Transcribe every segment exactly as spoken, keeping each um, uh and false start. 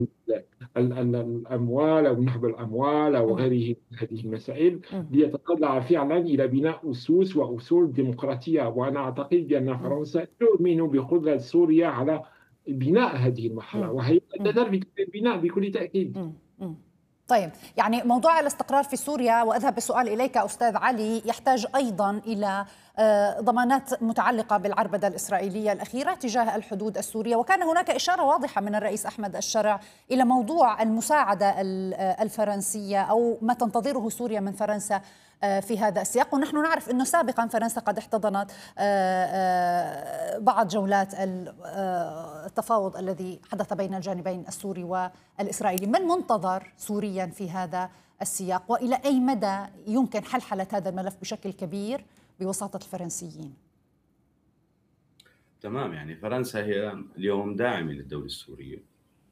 ال ال الأموال أو نهب الأموال أو إمم، غيره من هذه المسائل، إمم، ليتطلع فعلًا إلى بناء أسس وأصول ديمقراطية، وأنا أعتقد بأن إمم، فرنسا تؤمن بقدرة سوريا على بناء هذه المرحلة، إمم، وهي إمم. تذهب للبناء بكل تأكيد. إمم، إمم. طيب، يعني موضوع الاستقرار في سوريا، وأذهب بالسؤال إليك أستاذ علي، يحتاج أيضًا إلى آآ ضمانات متعلقة بالعربدة الإسرائيلية الأخيرة تجاه الحدود السورية، وكان هناك إشارة واضحة من الرئيس أحمد الشرع إلى موضوع المساعدة ال آآ الفرنسية أو ما تنتظره سوريا من فرنسا آآ في هذا السياق، ونحن نعرف أنه سابقًا فرنسا قد احتضنت آآ آآ بعض جولات ال آآ التفاوض الذي حدث بين الجانبين السوري و الإسرائيلي. ما المنتظر سوريا في هذا السياق، وإلى أي مدى يمكن حلحلة هذا الملف بشكل كبير بوساطة الفرنسيين؟ تمام، يعني فرنسا هي اليوم داعمة للدولة السورية،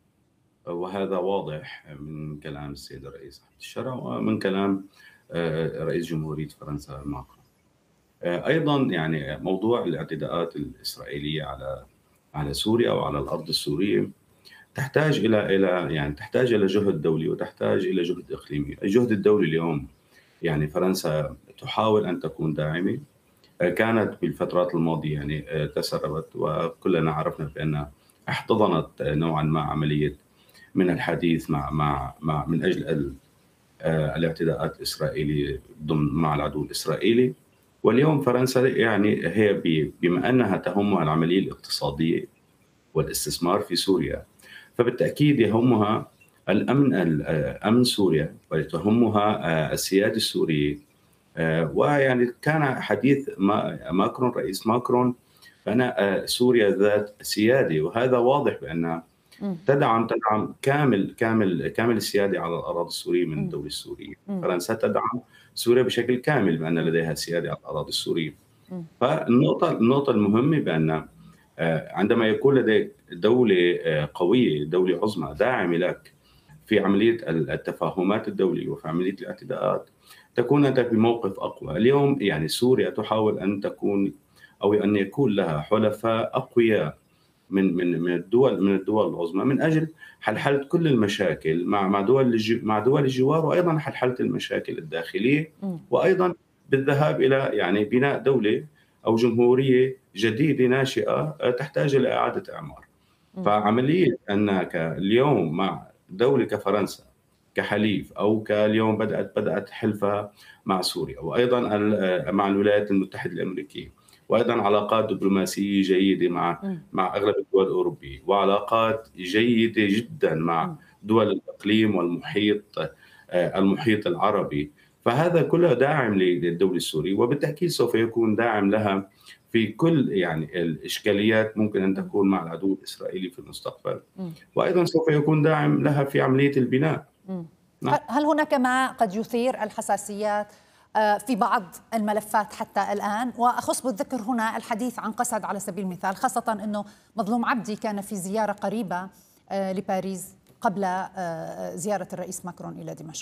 وهذا واضح من كلام السيد الرئيس أحمد الشرع ومن كلام آه، رئيس جمهورية فرنسا ماكرون. آه، أيضا يعني موضوع الاعتداءات الإسرائيلية على على سوريا وعلى الأرض السورية تحتاج إلى إلى يعني تحتاج إلى جهد دولي وتحتاج إلى جهد إقليمي. الجهد الدولي اليوم يعني فرنسا تحاول أن تكون داعمة، كانت بالفترات الماضية يعني تسربت، وكلنا عرفنا بأن احتضنت نوعا ما عملية من الحديث مع مع مع من أجل ال- الاعتداءات الإسرائيلية ضمن مع العدو الإسرائيلي. واليوم فرنسا يعني هي ب- بما أنها تهمها العملية الاقتصادية والاستثمار في سوريا، فبالتأكيد يهمها الأمن أمن سوريا، وتهمها السيادة السورية. آه، ويعني كان حديث ما- ماكرون رئيس ماكرون بأن آه، سوريا ذات سيادة، وهذا واضح بأنها إمم، تدعم تدعم كامل كامل كامل السيادة على الأراضي السورية من إمم، الدولة السورية. إمم، فرنسا تدعم سوريا بشكل كامل بأن لديها سيادة على الأراضي السورية. إمم، فالنقطة النقطة المهمة بأن آه، عندما يكون لديك دولة آه، قوية، دولة عظمى داعمة لك في عملية التفاهمات الدولية وفي عملية الاعتداءات، تكون أنت بموقف أقوى. اليوم يعني سوريا تحاول أن تكون أو أن يكون لها حلفاء أقوياء من من من الدول من الدول العظمى من أجل حلحلة كل المشاكل مع مع دول الج- مع دول الجوار، وأيضا حلحلة المشاكل الداخلية، إمم، وأيضا بالذهاب إلى يعني بناء دولة أو جمهورية جديدة ناشئة آه، تحتاج إلى إعادة إعمار. إمم، فعملية أنك اليوم مع دولة كفرنسا كحليف، أو كاليوم بدأت بدأت حلفها مع سوريا، وأيضا ال- مع الولايات المتحدة الأمريكية، وأيضا علاقات دبلوماسية جيدة مع إمم، مع أغلب الدول الأوروبية، وعلاقات جيدة جدا مع إمم، دول الإقليم والمحيط آه، المحيط العربي. فهذا كله داعم للدولة السورية، وبالتأكيد سوف يكون داعم لها في كل يعني الإشكاليات ممكن أن إمم، تكون مع العدو الإسرائيلي في المستقبل، إمم، وأيضا سوف يكون داعم لها في عملية البناء. إمم. نعم. ه هل هناك ما قد يثير الحساسيات آآ في بعض الملفات حتى الآن؟ وأخص بالذكر هنا الحديث عن قسد على سبيل المثال، خاصةً أنه مظلوم عبدي كان في زيارة قريبة آآ لباريس قبل آآ زيارة الرئيس ماكرون إلى دمشق.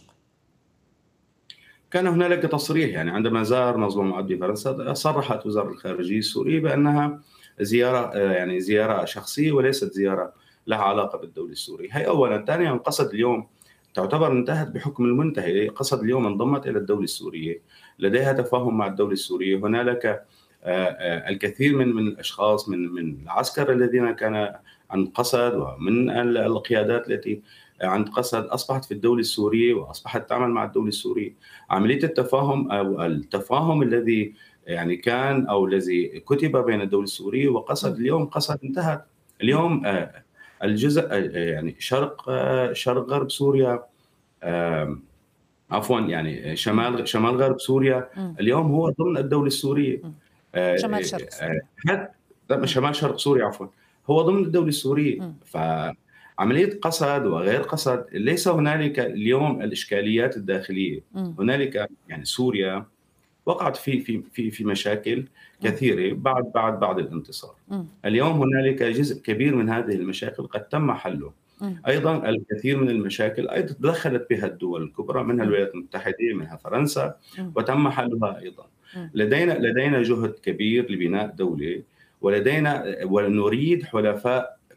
كان هنالك تصريح يعني عندما زار مظلوم عبدي فرنسا، صرحت وزارة الخارجية السورية بأنها زيارة آه، يعني زيارة شخصية وليست زيارة لها علاقة بالدولة السورية. هي أولا. ثانيا، قسد اليوم تعتبر انتهت بحكم المنتهي. قسد اليوم انضمت إلى الدولة السورية، لديها تفاهم مع الدولة السورية. هنالك آه، آه، الكثير من من الأشخاص من من العسكر الذين كان عن قسد ومن القيادات التي عند قسد أصبحت في الدولة السورية وأصبحت تعمل مع الدولة السورية. عملية التفاهم أو التفاهم الذي يعني كان أو الذي كتب بين الدولة السورية وقسد، إمم، اليوم قسد انتهت. إمم، اليوم آه، الجزء آه، يعني شرق آه، شرق غرب سوريا، آم، عفوا يعني إمم، شمال شمال غرب سوريا إمم، اليوم هو ضمن الدولة السورية. إمم. آه، شمال شرق آه، سوريا. حتى لا، إمم، شمال شرق سوريا عفوا هو ضمن الدولة السورية. إمم، فعملية قسد وغير قسد ليس هنالك اليوم الإشكاليات الداخلية. إمم، هنالك يعني سوريا وقعت في في في في مشاكل إمم، كثيرة بعد بعد بعد الانتصار. إمم، اليوم هنالك جزء كبير من هذه المشاكل قد تم حله. إمم، أيضا الكثير من المشاكل أيضا تدخلت بها الدول الكبرى، منها إمم، الولايات المتحدة، منها فرنسا، إمم، وتم حلها أيضا. إمم، لدينا لدينا جهد كبير لبناء دولة، ولدينا ونريد حلفاء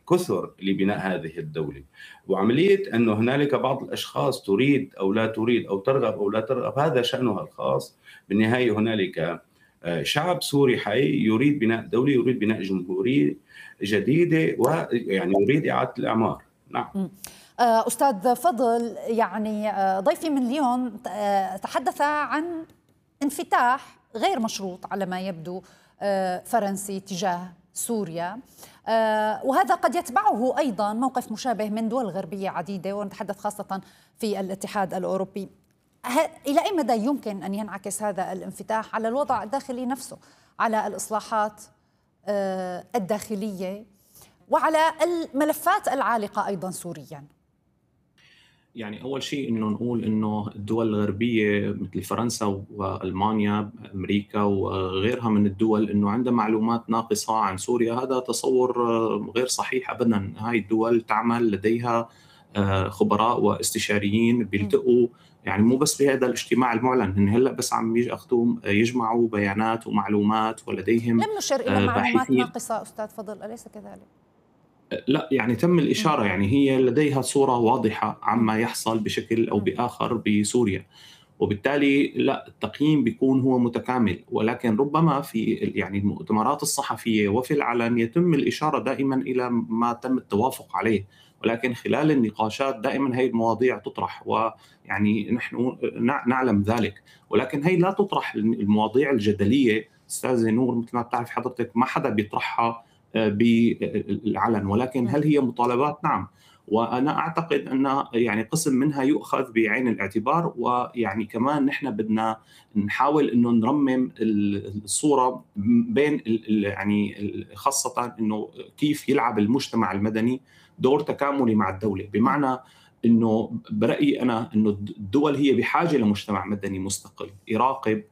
كثر لبناء هذه الدولة. وعملية أنه هنالك بعض الأشخاص تريد أو لا تريد أو ترغب أو لا ترغب هذا شأنها الخاص. بالنهاية هنالك شعب سوري حي يريد بناء دولة، يريد بناء جمهورية جديدة، ويعني يريد إعادة الإعمار. نعم. أستاذ فضل، يعني ضيفي من ليون تحدث عن انفتاح غير مشروط على ما يبدو فرنسي تجاه سوريا، وهذا قد يتبعه أيضا موقف مشابه من دول غربية عديدة، ونتحدث خاصة في الاتحاد الأوروبي. إلى أي مدى يمكن أن ينعكس هذا الانفتاح على الوضع الداخلي نفسه، على الإصلاحات الداخلية وعلى الملفات العالقة أيضا سوريا؟ يعني أول شيء إنه نقول إنه الدول الغربية مثل فرنسا وألمانيا أمريكا وغيرها من الدول إنه عندها معلومات ناقصة عن سوريا، هذا تصور غير صحيح أبدا. هاي الدول تعمل لديها خبراء واستشاريين بيلتقوا، يعني مو بس بهذا الاجتماع المعلن، إن هلا بس عم يأخذوا يجمعوا بيانات ومعلومات، ولديهم لم نشر إلى معلومات ناقصة أستاذ فضل، أليس كذلك؟ لا، يعني تم الإشارة، يعني هي لديها صورة واضحة عما يحصل بشكل أو بآخر بسوريا، وبالتالي لا، التقييم بيكون هو متكامل. ولكن ربما في يعني المؤتمرات الصحفية وفي العلن يتم الإشارة دائما إلى ما تم التوافق عليه، ولكن خلال النقاشات دائما هي المواضيع تطرح، ويعني نحن نعلم ذلك. ولكن هي لا تطرح المواضيع الجدلية أستاذ نور، مثل ما بتعرف حضرتك ما حدا بيطرحها بالعلن، ولكن هل هي مطالبات؟ نعم. وأنا أعتقد أن يعني قسم منها يؤخذ بعين الاعتبار، ويعني كمان نحن بدنا نحاول إنه نرمم الصورة بين يعني خاصة إنه كيف يلعب المجتمع المدني دور تكاملي مع الدولة، بمعنى إنه برأيي أنا إنه الدول هي بحاجة لمجتمع مدني مستقل يراقب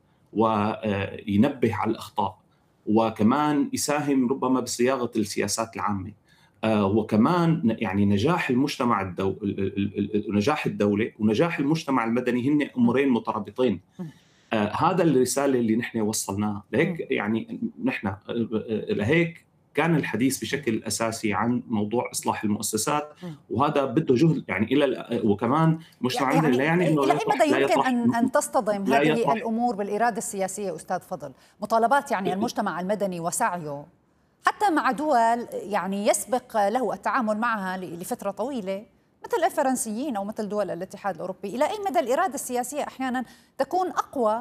وينبه على الأخطاء، وكمان يساهم ربما بصياغة السياسات العامة. آه وكمان يعني نجاح المجتمع الدو... نجاح الدولة ونجاح المجتمع المدني هن أمرين مترابطين. آه هذا الرسالة اللي نحن وصلناها لهيك، يعني نحن لهيك كان الحديث بشكل أساسي عن موضوع إصلاح المؤسسات، وهذا بده جهد يعني إلى وكمان مجتمع يعني لا يعني إنه إلى أي مدى يمكن أن أن تصطدم هذه يطرح. الأمور بالإرادة السياسية أستاذ فضل؟ مطالبات يعني المجتمع المدني وسعيه حتى مع دول يعني يسبق له التعامل معها لفترة طويلة مثل الفرنسيين أو مثل دول الاتحاد الأوروبي، إلى أي مدى الإرادة السياسية أحيانا تكون أقوى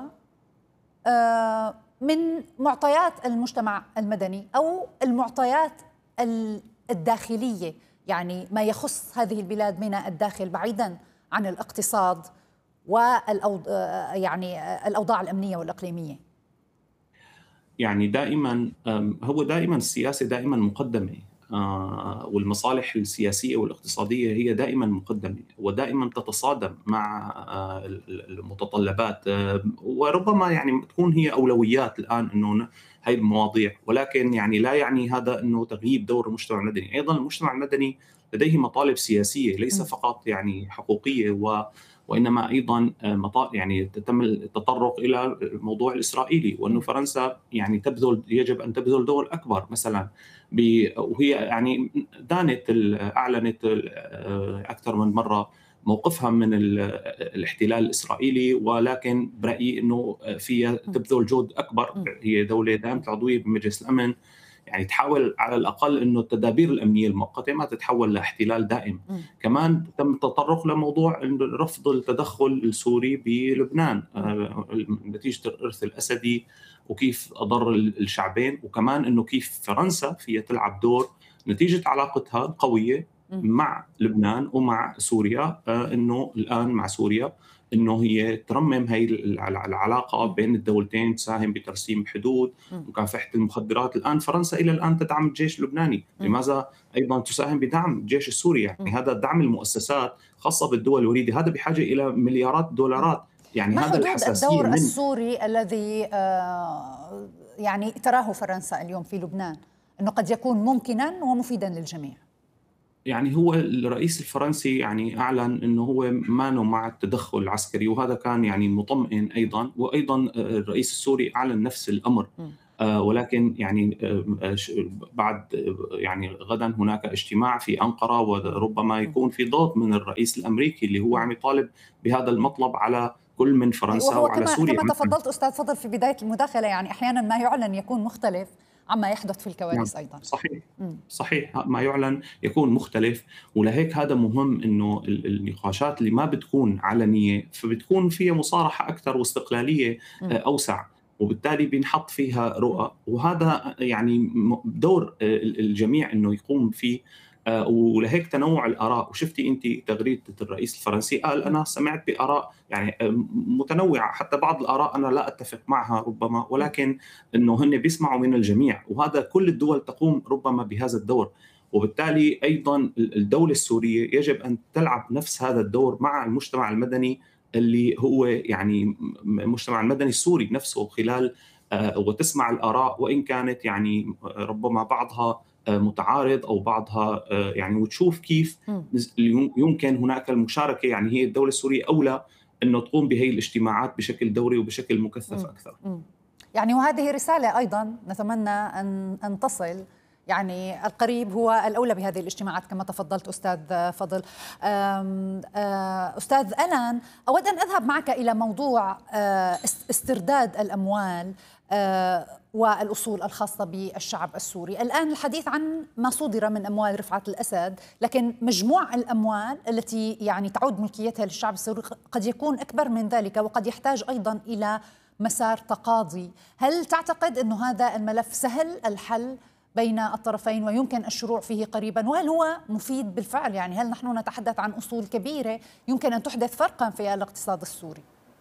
من معطيات المجتمع المدني أو المعطيات الداخلية، يعني ما يخص هذه البلاد من الداخل بعيدا عن الاقتصاد والأوضاع يعني الأوضاع الأمنية والإقليمية؟ يعني دائما هو دائما السياسة دائما مقدمة، والمصالح السياسية والاقتصادية هي دائما مقدمة ودائما تتصادم مع المتطلبات، وربما يعني تكون هي أولويات الآن إنه هاي المواضيع، ولكن يعني لا يعني هذا إنه تغييب دور المجتمع المدني. أيضا المجتمع المدني لديه مطالب سياسية ليس فقط يعني حقوقية، و وإنما أيضا يعني تم التطرق إلى الموضوع الإسرائيلي، وأنه فرنسا يعني تبذل يجب أن تبذل دور أكبر مثلا، وهي يعني دانت أعلنت أكثر من مرة موقفها من الاحتلال الإسرائيلي، ولكن برأيي أنه فيها تبذل جهد أكبر. هي دولة دائمة العضوية بمجلس الأمن، يعني تحاول على الأقل أنه التدابير الأمنية المؤقتة ما تتحول لاحتلال دائم. م. كمان تم التطرق لموضوع رفض التدخل السوري بلبنان نتيجة الإرث الأسدي وكيف أضر الشعبين، وكمان أنه كيف فرنسا فيها تلعب دور نتيجة علاقتها القوية مع لبنان ومع سوريا، أنه الآن مع سوريا انه هي ترمم هي العلاقه بين الدولتين، تساهم بترسيم حدود، مكافحه المخدرات. الان فرنسا الى الان تدعم الجيش اللبناني، لماذا ايضا تساهم بدعم الجيش السوري؟ يعني هذا دعم المؤسسات خاصه بالدول الوريده، هذا بحاجه الى مليارات الدولارات. يعني ما هذا الحساسيه الدور من السوري الذي آه يعني تراه فرنسا اليوم في لبنان انه قد يكون ممكنا ومفيدا للجميع؟ يعني هو الرئيس الفرنسي يعني أعلن أنه هو مانو مع التدخل العسكري، وهذا كان يعني مطمئن أيضا. وأيضا الرئيس السوري أعلن نفس الأمر. ولكن يعني بعد يعني غدا هناك اجتماع في أنقرة، وربما يكون في ضغط من الرئيس الأمريكي اللي هو عم يطالب بهذا المطلب على كل من فرنسا وعلى كما سوريا. كما تفضلت أستاذ فضل في بداية المداخلة، يعني أحيانا ما يعلن يكون مختلف عما يحدث في الكواليس. نعم. أيضا صحيح مم. صحيح، ما يعلن يكون مختلف، ولهيك هذا مهم إنه النقاشات اللي ما بتكون علنية فبتكون فيها مصارحة أكثر واستقلالية مم. أوسع، وبالتالي بنحط فيها رؤى، وهذا يعني دور الجميع إنه يقوم فيه. ولهيك تنوع الآراء، وشفتي أنت تغريدة الرئيس الفرنسي قال أنا سمعت بآراء يعني متنوعة، حتى بعض الآراء أنا لا أتفق معها ربما، ولكن أنه هن بيسمعوا من الجميع، وهذا كل الدول تقوم ربما بهذا الدور. وبالتالي أيضا الدولة السورية يجب أن تلعب نفس هذا الدور مع المجتمع المدني اللي هو يعني المجتمع المدني السوري نفسه، خلال وتسمع الآراء وإن كانت يعني ربما بعضها متعارض أو بعضها يعني، وتشوف كيف يمكن هناك المشاركة. يعني هي الدولة السورية أولى أنه تقوم بهذه الاجتماعات بشكل دوري وبشكل مكثف أكثر. يعني وهذه رسالة أيضا نتمنى أن أن تصل، يعني القريب هو الأولى بهذه الاجتماعات كما تفضلت أستاذ فضل. أستاذ ألان، أود أن أذهب معك إلى موضوع استرداد الأموال والأصول الخاصة بالشعب السوري. الآن الحديث عن ما صدر من أموال رفعت الأسد، لكن مجموع الأموال التي يعني تعود ملكيتها للشعب السوري قد يكون أكبر من ذلك، وقد يحتاج أيضا إلى مسار تقاضي. هل تعتقد أن هذا الملف سهل الحل بين الطرفين ويمكن الشروع فيه قريبا، وهل هو مفيد بالفعل؟ يعني هل نحن نتحدث عن أصول كبيرة يمكن أن تحدث فرقا في الاقتصاد السوري؟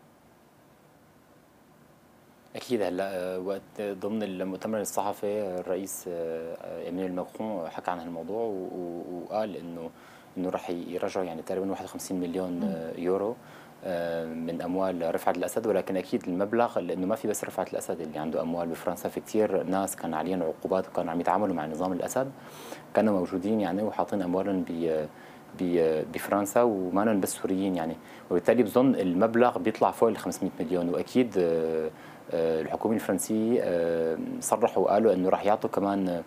أكيد. هلا وقت ضمن المؤتمر الصحفي الرئيس إيمانويل ماكرون حكى عن الموضوع وقال إنه إنه راح يرجعوا يعني تقريبا واحد وخمسين مليون يورو من أموال رفعت الأسد، ولكن أكيد المبلغ لأنه ما في بس رفعت الأسد اللي عنده أموال بفرنسا، في كتير ناس كان عليهم عقوبات وكانوا عم يتعاملوا مع نظام الأسد كانوا موجودين يعني وحاطين أموالهم ب بفرنسا وما لهم بس سوريين يعني، وبالتالي بظن المبلغ بيطلع فوق ال خمسمئة مليون. وأكيد الحكومة الفرنسية صرحوا وقالوا إنه راح يعطوا كمان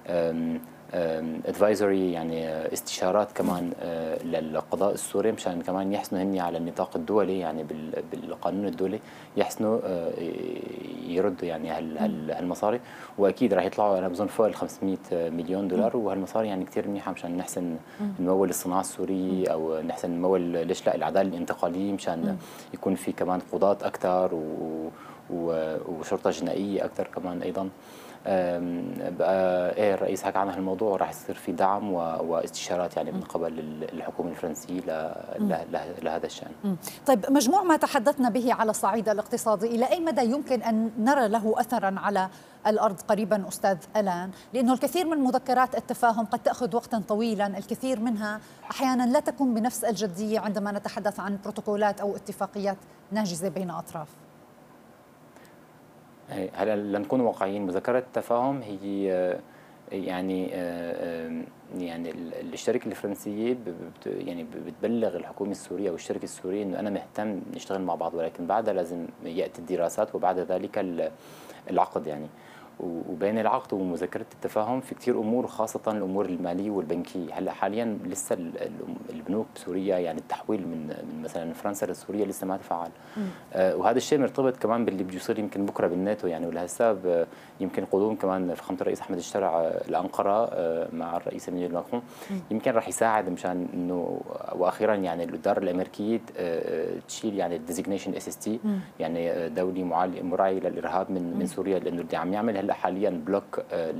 ادفايزري يعني استشارات كمان للقضاء السوري مشان كمان يحسنوا هني على النطاق الدولي يعني بالقانون الدولي يحسنوا يردوا يعني هالمصاري، واكيد راح يطلعوا انا بظن فوق ال خمسمئة مليون دولار، وهالمصاري يعني كثير منيحه مشان نحسن نمول الصناعه السوريه او نحسن نمول ليش لا العداله الانتقاليه مشان يكون في كمان قضاة اكثر وشرطه جنائيه اكثر كمان ايضا. بقى ايه الرئيس حكى عن هالموضوع وراح يصير في دعم واستشارات يعني من قبل الحكومه الفرنسيه لهذا الشان. طيب مجموع ما تحدثنا به على الصعيد الاقتصادي الى اي مدى يمكن ان نرى له اثرا على الارض قريبا استاذ ألان؟ لانه الكثير من مذكرات التفاهم قد تاخذ وقتا طويلا، الكثير منها احيانا لا تكون بنفس الجديه عندما نتحدث عن بروتوكولات او اتفاقيات ناجزه بين اطراف. هلا لنكون واقعيين، مذكرة التفاهم هي يعني يعني الشركة الفرنسية يعني بتبلغ الحكومة السورية والشركة السورية إنه أنا مهتم نشتغل مع بعض، ولكن بعدها لازم يأتي الدراسات وبعد ذلك العقد يعني. وبين العقد ومذكرة التفاهم في كتير أمور خاصة الأمور المالية والبنكية. هلا حاليا لسه البنوك بسوريا يعني التحويل من من مثلا فرنسا لسوريا لسه ما تفعل، آه وهذا الشيء مرتبط كمان باللي بده يصير يمكن بكره بالناتو يعني، ولهالسبب يمكن قدوم كمان فخامة الرئيس أحمد الشرع لأنقرة آه مع الرئيس إيمانويل ماكرون يمكن راح يساعد مشان إنه وأخيرا يعني الإدارة الأمريكية آه تشيل يعني الديزيجنيشن اس اس تي يعني دولي مراعي للإرهاب من من سوريا، لأنه اللي عم يعمل هلا حاليا بلوك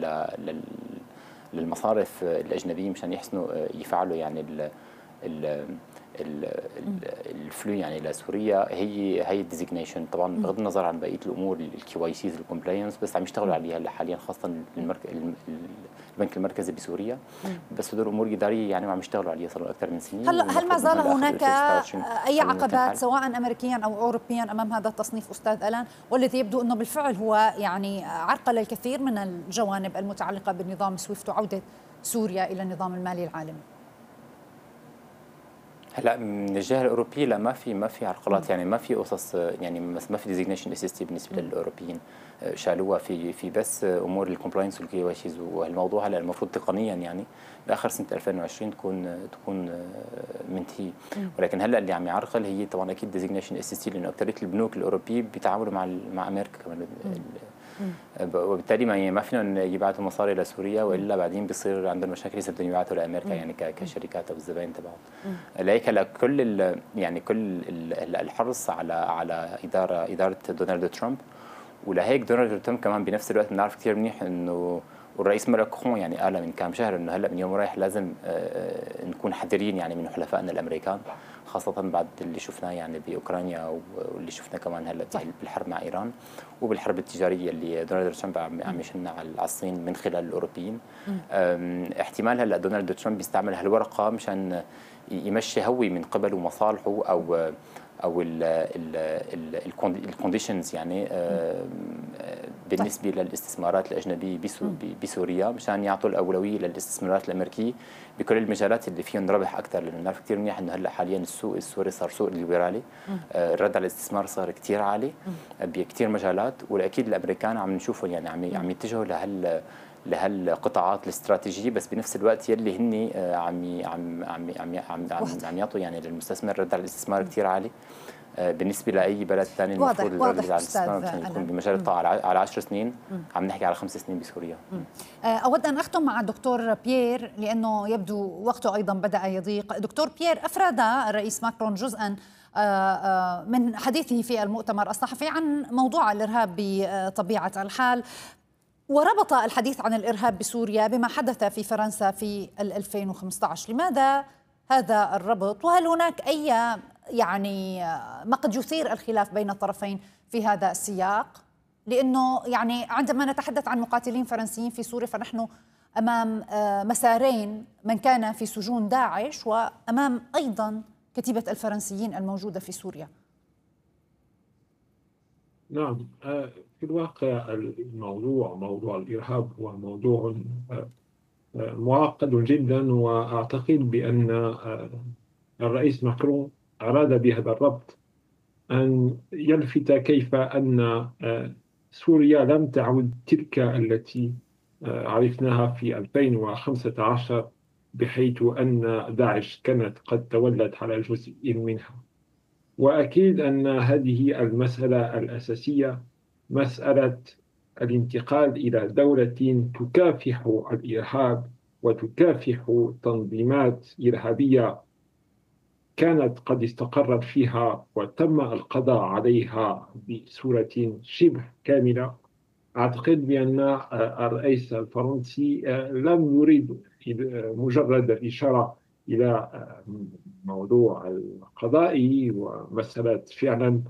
للمصارف الأجنبية مشان يحسنوا يفعلوا يعني ال ال الفلو يعني لسوريا هي هي الديزيجنيشن. طبعا بغض النظر عن بقيه الامور الكي واي سيز الكومبلاينس بس عم يشتغلوا عليها هلا حاليا خاصه البنك المركزي بسوريا، بس هدول امور اداريه يعني وعم يشتغلوا عليها صار اكثر من سنين. هل هل ما زال هناك اي عقبات سواء امريكيا او اوروبيا امام هذا التصنيف استاذ ألان، والذي يبدو انه بالفعل هو يعني عرقل الكثير من الجوانب المتعلقه بالنظام سويفت وعوده سوريا الى النظام المالي العالمي؟ هلا من الجهه الاوروبيه لا، ما في ما في عرقلات، يعني ما في قصص، يعني ما في ديزيجنيشن اس اس تي بالنسبه للاوروبيين، شالوها في في بس امور الكومبلاينس والكي واي سيز، والموضوع هلا المفروض تقنيا يعني باخر سنه ألفين وعشرين تكون تكون منتهي. ولكن هلا اللي عم يعرقل هي طبعا اكيد ديزيجنيشن اس اس تي، لانه اكثريه البنوك الاوروبيه بيتعاملوا مع مع امريكا كمان، وبالتالي ما ما فينا يبعثوا مصاري لسوريا، والا بعدين بيصير عندهم مشاكل اذا بدهم يبعثوا لامريكا يعني كشركات او الزباين تبعهم. لهيك هلا كل يعني كل الحرص على على اداره اداره دونالد ترامب، ولهيك دونالد ترامب كمان بنفس الوقت بنعرف كثير منيح انه والرئيس ماكرون يعني قال من كم شهر انه هلا من يوم رايح لازم نكون حذرين يعني من حلفائنا الامريكان، خاصة بعد اللي شفناه يعني بأوكرانيا، واللي شفناه كمان هلا بالحرب مع إيران، وبالحرب التجارية اللي دونالد ترامب عم يشنها على الصين من خلال الأوروبيين. احتمال هلا دونالد ترامب يستعمل هالورقة مشان يمشي هوي من قبله مصالحه أو او الكونديشنز يعني بالنسبه للاستثمارات الاجنبيه بسوريا، مشان يعطوا الاولويه للاستثمارات الامريكيه بكل المجالات اللي فيهم ربح اكثر، لانه بنعرف كثير منيح انه هلا حاليا السوق السوري صار سوق ليبرالي، الرد على الاستثمار صار كثير عالي بكثير مجالات، واكيد الامريكان عم نشوفهم يعني عم عم يتجهوا لهال لهالقطاعات الاستراتيجيه، بس بنفس الوقت يلي هن عم عم عم عم عم, عم يعطوا يعني للمستثمر رد على الاستثمار كثير عالي بالنسبه لاي بلد ثاني. المفروض الرد على الاستثمار عشان يكون بمجال الطاقه على عشر سنين، عم نحكي على خمس سنين بسوريا. اود ان اختم مع الدكتور بيير لانه يبدو وقته ايضا بدا يضيق. دكتور بيير، افرد الرئيس ماكرون جزءا من حديثه في المؤتمر الصحفي عن موضوع الارهاب بطبيعه الحال، وربط الحديث عن الإرهاب بسوريا بما حدث في فرنسا في ألفين وخمسة عشر. لماذا هذا الربط؟ وهل هناك أي يعني ما قد يثير الخلاف بين الطرفين في هذا السياق؟ لأنه يعني عندما نتحدث عن مقاتلين فرنسيين في سوريا فنحن أمام مسارين، من كان في سجون داعش وأمام أيضا كتيبة الفرنسيين الموجودة في سوريا. نعم، في الواقع الموضوع موضوع الإرهاب هو موضوع معقد جدا، وأعتقد بأن الرئيس ماكرون أراد بهذا الربط أن يلفت كيف أن سوريا لم تعد تلك التي عرفناها في ألفين وخمسة عشر، بحيث أن داعش كانت قد تولت على جزء منها. وأكيد أن هذه المسألة الأساسية مسألة الانتقال إلى دولة تكافح الإرهاب وتكافح تنظيمات إرهابية كانت قد استقرت فيها وتم القضاء عليها بصورة شبه كاملة. أعتقد بأن الرئيس الفرنسي لم يريد مجرد الإشارة إلى موضوع القضاء ومسألة فعلا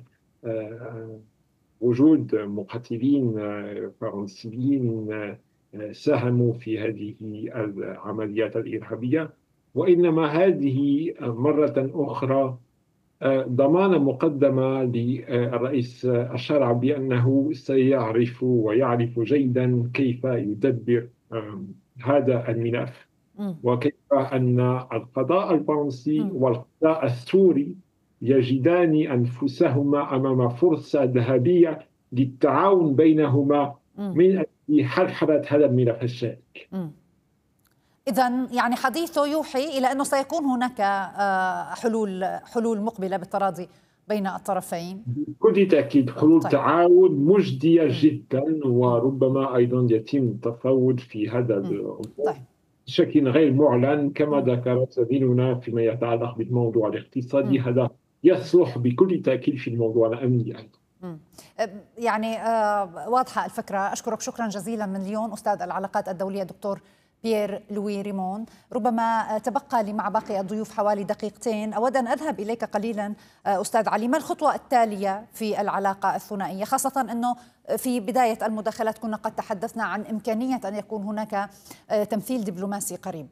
وجود مقاتلين فرنسيين ساهموا في هذه العمليات الإرهابية، وإنما هذه مرة أخرى ضمانة مقدمة للرئيس الشرع بأنه سيعرف ويعرف جيدا كيف يدبر هذا الملف، وكيف أن القضاء الفرنسي والقضاء السوري يجدان أنفسهما أمام فرصة ذهبية للتعاون بينهما من أجل حلحلة هذا الملف الشائك. إذن يعني حديثه يوحي إلى أنه سيكون هناك حلول حلول مقبلة بالتراضي بين الطرفين. بكل تأكيد حلول طيب. تعاون مجدية جدا، وربما أيضا يتم التفاوض في هذا الأمور طيب. بشكل غير معلن كما ذكر زميلنا فيما يتعلق بالموضوع الاقتصادي. م. هذا يصلح بكل تأكيد في الموضوع الأمني أيضا. يعني واضحة الفكرة. أشكرك شكرا جزيلا من ليون أستاذ العلاقات الدولية دكتور بيير لوي ريمون. ربما تبقى لي مع باقي الضيوف حوالي دقيقتين. أود أن أذهب إليك قليلا أستاذ علي، ما الخطوة التالية في العلاقة الثنائية، خاصة أنه في بداية المداخلات كنا قد تحدثنا عن إمكانية أن يكون هناك تمثيل دبلوماسي قريب؟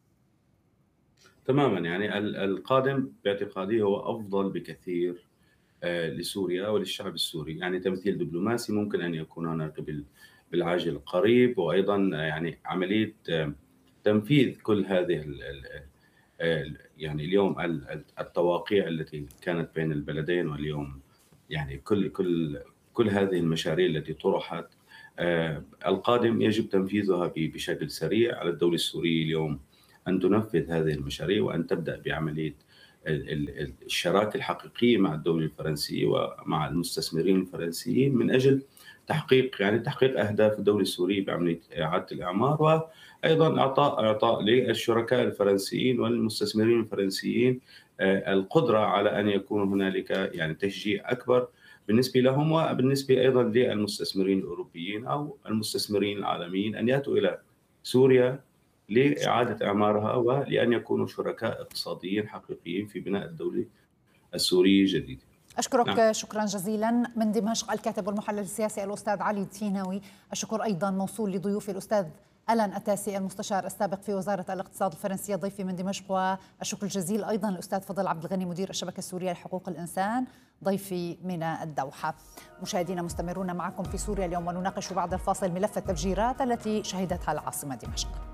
تماما، يعني القادم باعتقادي هو أفضل بكثير لسوريا وللشعب السوري. يعني تمثيل دبلوماسي ممكن أن يكون هناك بالعاجل القريب، وأيضا يعني عملية تنفيذ كل هذه يعني اليوم التواقيع التي كانت بين البلدين، واليوم يعني كل كل كل هذه المشاريع التي طرحت القادم يجب تنفيذها بشكل سريع. على الدولة السورية اليوم أن تنفذ هذه المشاريع وأن تبدأ بعملية الشراكة الحقيقية مع الدولة الفرنسية ومع المستثمرين الفرنسيين من أجل تحقيق يعني تحقيق أهداف الدولة السورية بعملية إعادة الإعمار، وأيضا إعطاء إعطاء للشركاء الفرنسيين والمستثمرين الفرنسيين القدرة على أن يكون هنالك يعني تشجيع أكبر بالنسبة لهم وبالنسبة أيضا للمستثمرين الأوروبيين أو المستثمرين العالميين أن يأتوا إلى سوريا لإعادة إعمارها ولأن يكونوا شركاء اقتصاديين حقيقيين في بناء الدولة السورية الجديدة. أشكرك نعم. شكرا جزيلا. من دمشق الكاتب والمحلل السياسي الأستاذ علي التيناوي. الشكر أيضا موصول لضيوفي الأستاذ ألان أتاسي المستشار السابق في وزارة الاقتصاد الفرنسية ضيفي من دمشق، والشكر الجزيل أيضا الأستاذ فضل عبد الغني مدير الشبكة السورية لحقوق الإنسان ضيفي من الدوحة. مشاهدينا مستمرون معكم في سوريا اليوم ونناقش بعد الفاصل ملف التفجيرات التي شهدتها العاصمة دمشق.